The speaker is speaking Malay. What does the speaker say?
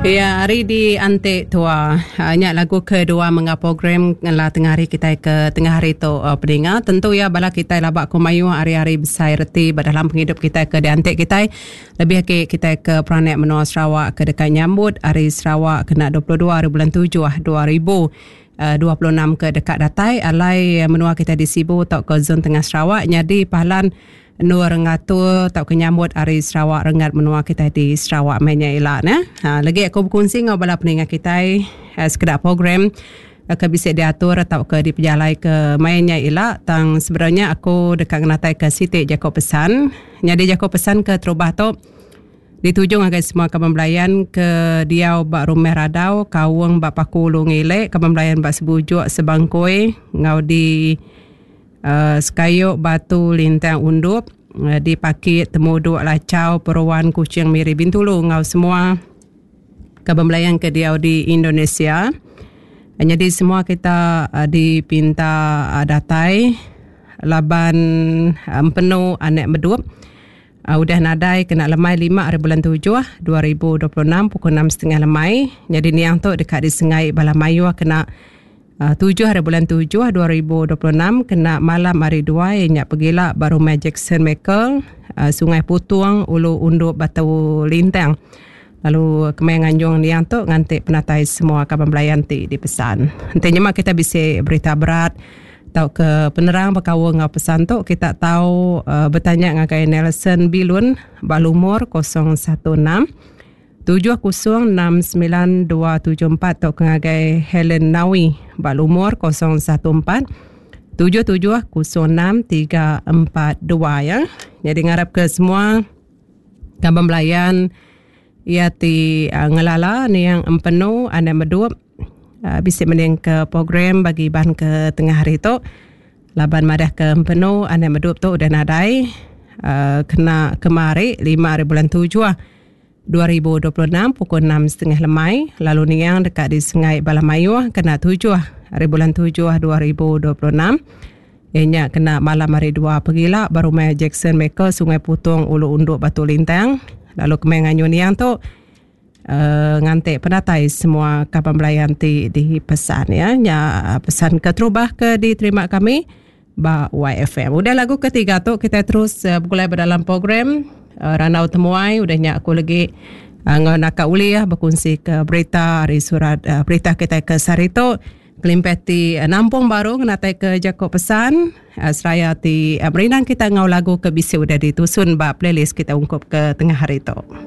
Ya, hari di antik tua. Nyak lagu kedua menga program ngala tengah hari kita ke tengah hari tu pendengar. Tentu ya bala kita labak kumayu hari-hari besar reti dalam penghidup kita ke di antik kita. Lebih ke kita ke Peranek Menua Sarawak ke dekat nyambut hari Sarawak kena 22 hari bulan 7 2026 ke dekat datai alai menua kita di Sibu tok ke zon tengah Sarawak nyadi pahalan Nur Rengatul tak kenyambut hari Sarawak rengat menua kita di Sarawak mainnya elak nah. Lagi aku berkongsi ngau bala pendengar kita sekedar program ke bisa diatur atau ke diperjalai ke mainnya elak tang sebenarnya aku dekat natai ke Siti Jakob pesan. Nyadi Jakob pesan ke terubah tu dituju ngagai semua kebembelayan ke diau bak rumah radau kawang bak paku lungilek kebembelayan bak sebujuk sebangkoi ngau di sekayuk batu lintang undup di pakit temuduk lacau peruan kucing miri bintulu ngau semua kebembelayan ke diau di Indonesia. Jadi semua kita dipinta datai laban penuh anek medup udah nadai kena lemai 5 hari bulan 7 2026 pukul 6.30 lemai. Jadi ni yang tu dekat di Sengai Balamayu kena 7 hari bulan 7 2026 kena malam hari 2 yang nyak pergilah baru Jackson Michael Sungai Putuang Ulu Unduk Batu Lintang. Lalu kemai nganjung ni yang tu ngantik penatai semua kaban belayan ti dipesan. Nantinya mak kita bisa berita berat tau ke penerang berkawal ngau pesan tu kita tahu bertanya ngagai Nelson Bilun balumur 016 70692774 tok ngagai Helen Nawi balumur 014 7706 342 ya. Jadi ngarap ke semua kaban belayan ia ti ngelala ni yang empenu anda medup bisa mending ke program bagi ban ke tengah hari tu laban madah ke empenu anda medup tu udah nadai kena kemari 5 hari bulan 7 2026 pukul 6.30 lemai. Lalu ni yang dekat di Sengai Balamayu kena 7 hari bulan 7 2026. Ianya kena malam hari 2 pergilah baru mai Jackson Michael Sungai Putung Ulu Unduk Batu Lintang. Lalu kemai nganyun yang tu ngantik penatai semua kapan belayan di pesan ya. Pesan ke terubah ke diterima kami ba YFM. Udah lagu ketiga tu kita terus bergulai dalam program Ranau Temuai udah nyak aku lagi nak uli ya berkongsi ke berita hari surat berita kita ke Sarito kelimpeti Nampung Baru natai ke Jakob pesan seraya ti berinang kita ngau lagu ke bisi udah ditusun ba playlist kita ungkup ke tengah hari tu.